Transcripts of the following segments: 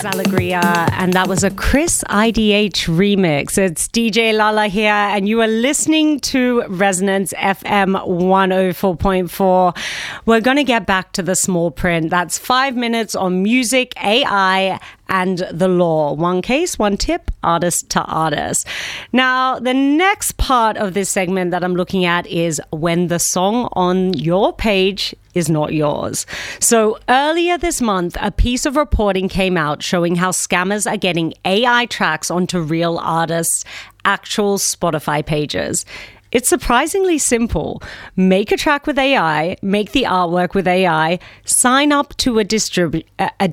Alegria, and that was a Chris IDH remix. It's DJ Lala here, and you are listening to Resonance FM 104.4. We're going to get back to the small print. That's 5 minutes on music, AI, and the law. One case, one tip, artist to artist. Now, the next part of this segment that I'm looking at is when the song on your page is not yours. So earlier this month, a piece of reporting came out showing how scammers are getting AI tracks onto real artists' actual Spotify pages. It's surprisingly simple. Make a track with AI, make the artwork with AI, sign up to a distributor,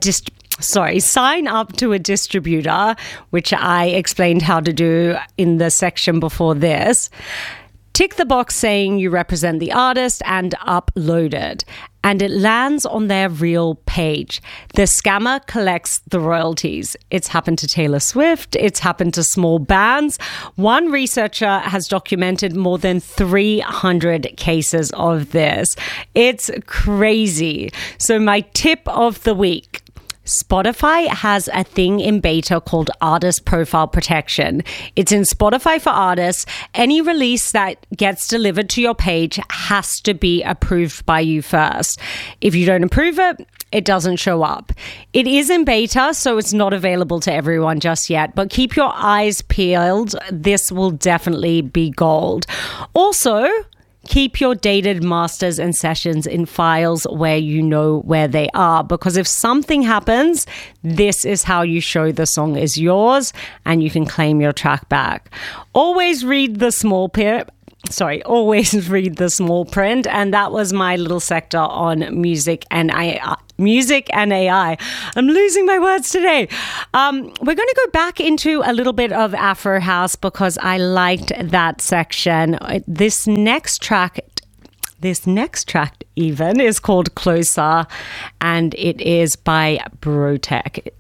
which I explained how to do in the section before this. Tick the box saying you represent the artist and upload it. And it lands on their real page. The scammer collects the royalties. It's happened to Taylor Swift. It's happened to small bands. One researcher has documented more than 300 cases of this. It's crazy. So my tip of the week. Spotify has a thing in beta called Artist Profile Protection. It's in Spotify for Artists. Any release that gets delivered to your page has to be approved by you first. If you don't approve it, it doesn't show up. It is in beta, so it's not available to everyone just yet, but keep your eyes peeled. This will definitely be gold. Also, keep your dated masters and sessions in files where you know where they are, because if something happens, this is how you show the song is yours and you can claim your track back. Always read the small print. And that was my little sector on music and AI. I'm losing my words today. We're going to go back into a little bit of Afro House because I liked that section. This next track even is called Closer, and it is by Brotech.